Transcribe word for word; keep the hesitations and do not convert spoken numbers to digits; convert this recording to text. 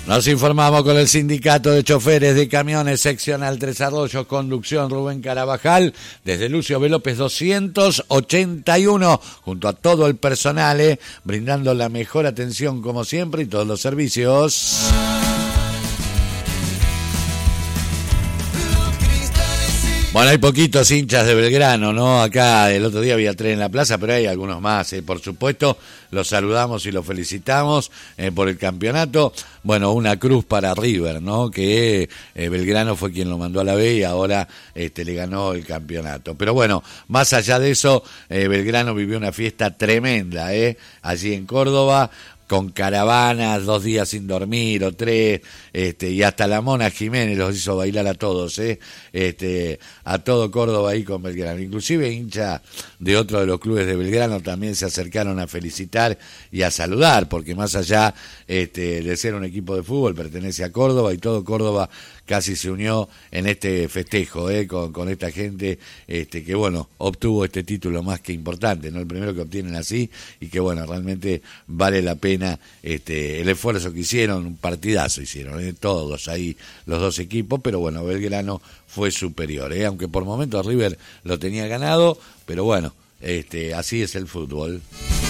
Nos informamos con el Sindicato de Choferes de Camiones Seccional Tres Arroyos, conducción Rubén Carabajal, desde Lucio B. López doscientos ochenta y uno, junto a todo el personal, eh, brindando la mejor atención como siempre y todos los servicios. Bueno, hay poquitos hinchas de Belgrano, ¿no? Acá el otro día había tres en la plaza, pero hay algunos más, ¿eh? Por supuesto. Los saludamos y los felicitamos eh, por el campeonato. Bueno, una cruz para River, ¿no? Que eh, Belgrano fue quien lo mandó a la B y ahora este, le ganó el campeonato. Pero bueno, más allá de eso, eh, Belgrano vivió una fiesta tremenda, ¿eh? Allí en Córdoba, con caravanas, dos días sin dormir o tres, este, y hasta la Mona Jiménez los hizo bailar a todos, eh, este, a todo Córdoba ahí con Belgrano. Inclusive hinchas de otro de los clubes de Belgrano también se acercaron a felicitar y a saludar, porque más allá este, de ser un equipo de fútbol, pertenece a Córdoba y todo Córdoba casi se unió en este festejo, eh, con, con esta gente este, que, bueno, obtuvo este título más que importante, ¿no? El primero que obtienen así y que, bueno, realmente vale la pena este, el esfuerzo que hicieron, un partidazo hicieron, eh, todos ahí, los dos equipos, pero bueno, Belgrano fue superior, eh, aunque por momentos River lo tenía ganado, pero bueno, este, así es el fútbol.